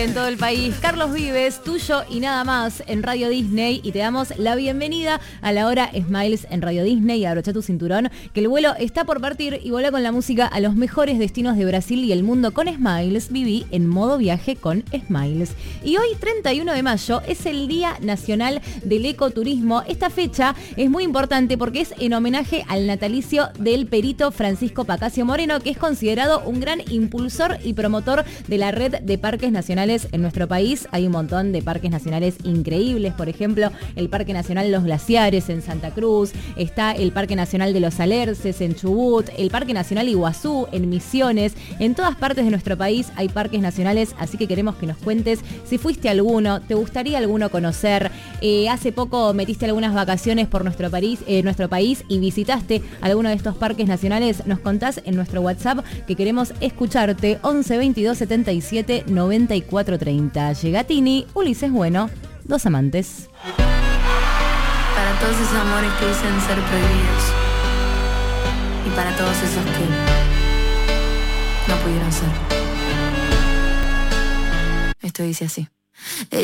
en todo el país. Carlos Vives, tuyo y nada más en Radio Disney, y te damos la bienvenida a la hora Smiles en Radio Disney. Abrocha tu cinturón, que el vuelo está por partir y vuela con la música a los mejores destinos de Brasil y el mundo con Smiles. Viví en modo viaje con Smiles. Y hoy, 31 de mayo, es el Día Nacional del Ecoturismo. Esta fecha es muy importante porque es en homenaje al natalicio del perito Francisco Pacasio Moreno, que es considerado un gran impulsor y promotor de la red de parques nacionales en nuestro país. Hay un montón de parques nacionales increíbles, por ejemplo, el Parque Nacional Los Glaciares en Santa Cruz, está el Parque Nacional de los Alerces en Chubut, el Parque Nacional Iguazú en Misiones. En todas partes de nuestro país hay parques nacionales, así que queremos que nos cuentes si fuiste a alguno, te gustaría alguno conocer, hace poco metiste algunas vacaciones por nuestro país y visitaste alguno de estos parques nacionales. Nos contás en nuestro WhatsApp, que queremos escucharte. 11 22 77 94 30. Llegatini, Ulises Bueno, dos amantes. Para todos esos amores que dicen ser prohibidos, y para todos esos que no pudieron ser. Esto dice así.